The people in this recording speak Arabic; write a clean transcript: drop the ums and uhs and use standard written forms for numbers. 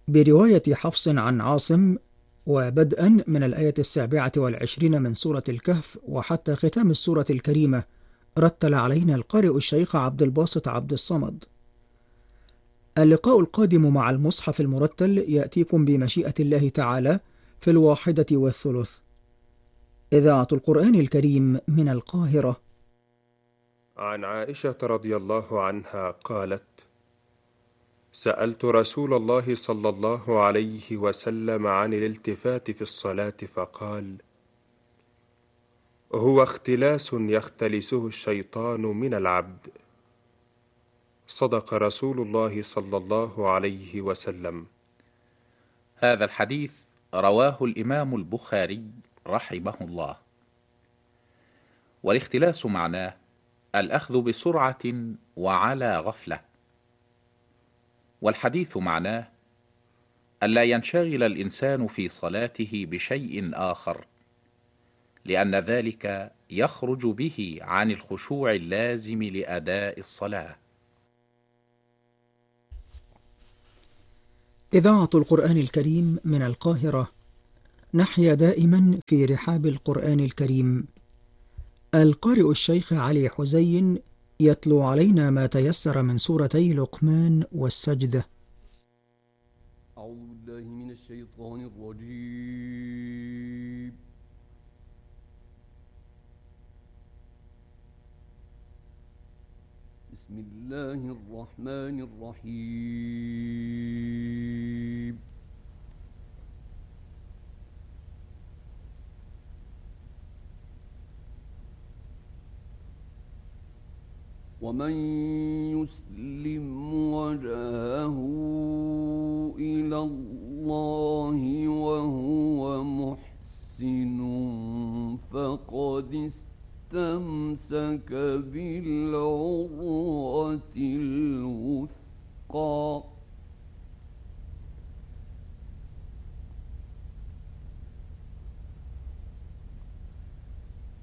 برواية حفص عن عاصم، وبدءا من الآية 27 من سورة الكهف وحتى ختام السورة الكريمة. رتل علينا القارئ الشيخ عبد الباسط عبد الصمد. اللقاء القادم مع المصحف المرتل يأتيكم بمشيئة الله تعالى في 1:30. إذاعة القرآن الكريم من القاهرة. عن عائشة رضي الله عنها قالت: سألت رسول الله صلى الله عليه وسلم عن الالتفات في الصلاة فقال: هو اختلاس يختلسه الشيطان من العبد. صدق رسول الله صلى الله عليه وسلم. هذا الحديث رواه الإمام البخاري رحمه الله. والاختلاس معناه الأخذ بسرعة وعلى غفلة، والحديث معناه ألا ينشغل الإنسان في صلاته بشيء آخر، لأن ذلك يخرج به عن الخشوع اللازم لأداء الصلاة. إذاعة القرآن الكريم من القاهرة. نحيا دائما في رحاب القرآن الكريم. القارئ الشيخ علي حزين يتلو علينا ما تيسر من سورتي لقمان والسجدة. أعوذ بالله من الشيطان الرجيم. بسم الله الرحمن الرحيم. ومن يسلم وجهه إلى الله وهو محسن فقد استمسك بالعروة الوثقى